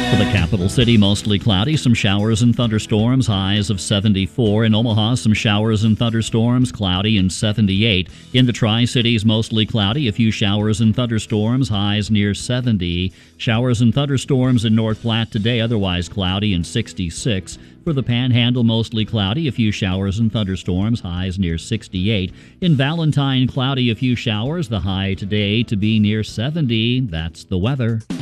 For the capital city, mostly cloudy, some showers and thunderstorms, highs of 74. In Omaha, some showers and thunderstorms, cloudy and 78. In the Tri-Cities, mostly cloudy, a few showers and thunderstorms, highs near 70. Showers and thunderstorms in North Platte today, otherwise cloudy and 66. For the Panhandle, mostly cloudy, a few showers and thunderstorms, highs near 68. In Valentine, cloudy, a few showers, the high today to be near 70. That's the weather.